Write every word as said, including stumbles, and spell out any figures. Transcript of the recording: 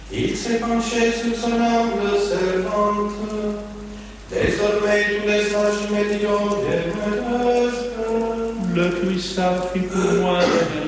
Il s'est penché sur son humble servante. Désormais tous les âges médiocres et modestes. Le cuissard fit pour moi